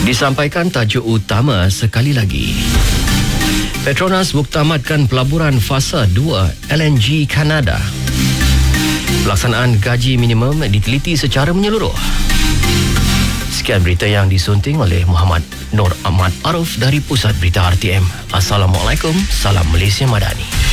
Disampaikan tajuk utama sekali lagi. Petronas muktamadkan pelaburan fasa 2 LNG Kanada. Pelaksanaan gaji minimum diteliti secara menyeluruh. Sekian berita yang disunting oleh Muhammad Nur Ahmad Arif dari Pusat Berita RTM. Assalamualaikum, salam Malaysia Madani.